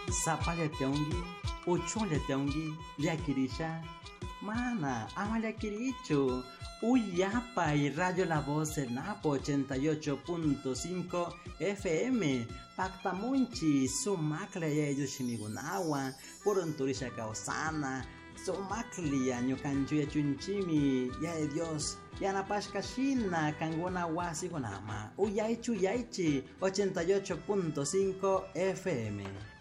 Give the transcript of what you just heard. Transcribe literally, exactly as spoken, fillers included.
Sapalyateongi, uchonlyateongi, llakirisha. Mana, ama llakirichu. Uyapa y Radio La Voz del Napo ochenta y ocho punto cinco F M. Pactamunchi, sumakle ya yushimigunawa, purunturisha kaosana, sumakli ya ñukanchuya chunchimi, ya de Dios. Yanapashkashina kanguna wasi gonama. Uyaichu yaichi ochenta y ocho punto cinco F M.